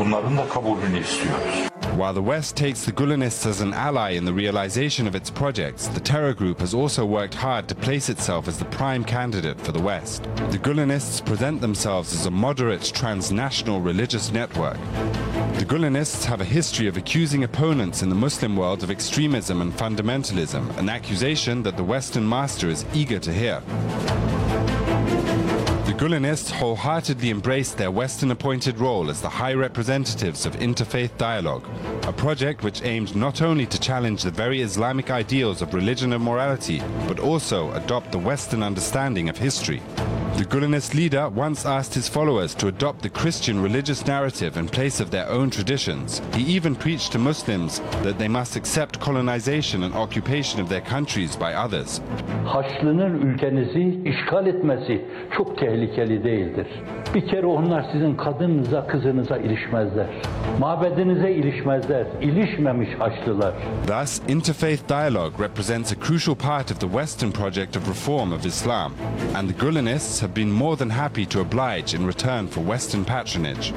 bunların da kabulünü istiyoruz. While the West takes the Gulenists as an ally in the realization of its projects, the terror group has also worked hard to place itself as the prime candidate for the West. The Gulenists present themselves as a moderate transnational religious network. The Gulenists have a history of accusing opponents in the Muslim world of extremism and fundamentalism, an accusation that the Western master is eager to hear. The Gulenists wholeheartedly embraced their Western-appointed role as the high representatives of interfaith dialogue, a project which aimed not only to challenge the very Islamic ideals of religion and morality, but also adopt the Western understanding of history. The Gulenist leader once asked his followers to adopt the Christian religious narrative in place of their own traditions. He even preached to Muslims that they must accept colonization and occupation of their countries by others. Haçlı'nın ülkenizi işgal etmesi çok tehlikeli değildir. Bir kere onlar sizin kadınınıza, kızınıza ilişmezler. Mabedinize ilişmezler. İlişmemiş Haçlılar. Thus, interfaith dialogue represents a crucial part of the Western project of reform of Islam, and the Gulenists have been more than happy to oblige in return for Western patronage.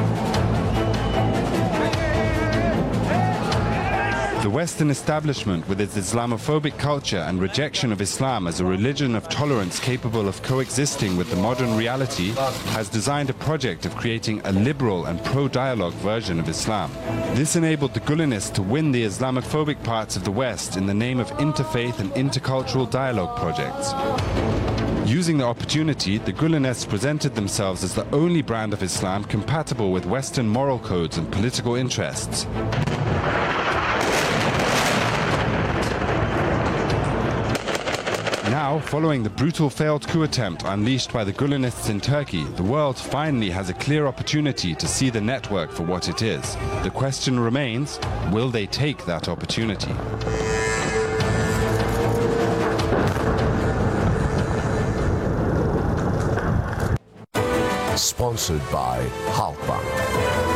The Western establishment, with its Islamophobic culture and rejection of Islam as a religion of tolerance capable of coexisting with the modern reality, has designed a project of creating a liberal and pro-dialogue version of Islam. This enabled the Gulenists to win the Islamophobic parts of the West in the name of interfaith and intercultural dialogue projects. Using the opportunity, the Gulenists presented themselves as the only brand of Islam compatible with Western moral codes and political interests. Now, following the brutal failed coup attempt unleashed by the Gulenists in Turkey, the world finally has a clear opportunity to see the network for what it is. The question remains, will they take that opportunity? Sponsored by Halkbank.